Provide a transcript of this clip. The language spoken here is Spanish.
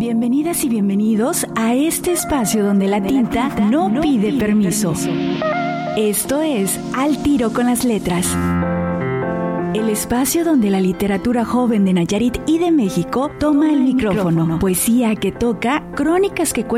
Bienvenidas y bienvenidos a este espacio donde la tinta no pide permiso. Esto es Al Tiro con las Letras. El espacio donde la literatura joven de Nayarit y de México toma el micrófono. Poesía que toca, crónicas que cuentan